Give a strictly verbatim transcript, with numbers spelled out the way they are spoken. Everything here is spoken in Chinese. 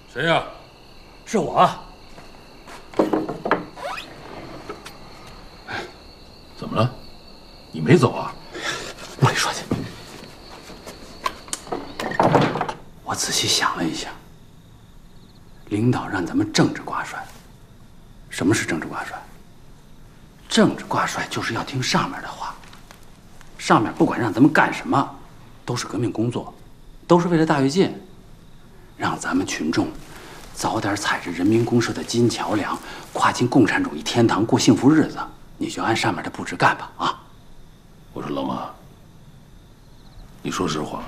谁呀？ 是我。 怎么了？你没走啊？ 屋里说去。我仔细想了一下，领导让咱们政治挂帅。什么是政治挂帅？政治挂帅就是要听上面的话。上面不管让咱们干什么，都是革命工作，都是为了大跃进，让咱们群众早点踩着人民公社的金桥梁，跨进共产主义天堂，过幸福日子。你就按上面的布置干吧，啊！ 我说老马，你说实话，